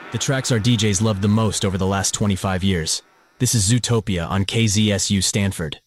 The tracks our DJs loved the most over the last 25 years. This is Zootopia on KZSU Stanford.